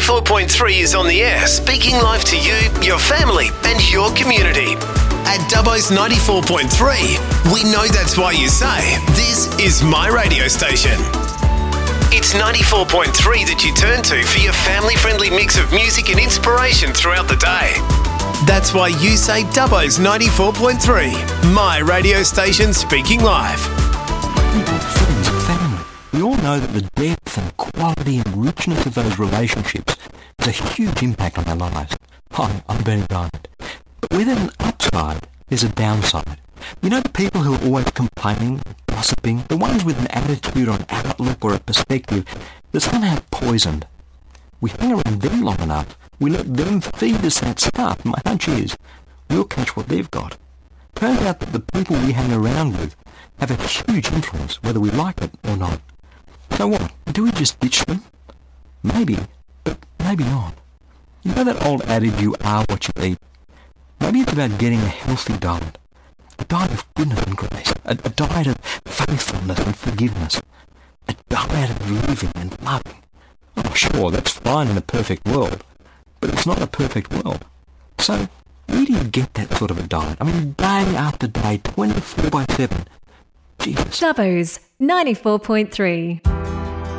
94.3 is on the air, speaking live to you, your family and your community. At Dubbo's 94.3, we know that's why you say, this is my radio station. It's 94.3 that you turn to for your family-friendly mix of music and inspiration throughout the day. That's why you say Dubbo's 94.3, my radio station speaking live. People, friends, family. We all know that the depth and quality and richness of those relationships has a huge impact on our lives. Hi, I'm Bernie Diamond. But with an upside, there's a downside. You know the people who are always complaining, gossiping, the ones with an attitude or an outlook or a perspective that's somehow poisoned. We hang around them long enough, we let them feed us that stuff. My hunch is, we'll catch what they've got. Turns out that the people we hang around with have a huge influence, whether we like it or not. So what? Do we just ditch them? Maybe, but maybe not. You know that old adage, you are what you eat? Maybe it's about getting a healthy diet. A diet of goodness and grace. A diet of faithfulness and forgiveness. A diet of living and loving. Oh, sure, that's fine in a perfect world, but it's not a perfect world. So, where do you get that sort of a diet? I mean, day after day, 24/7. Jesus. Dubbo's 94.3.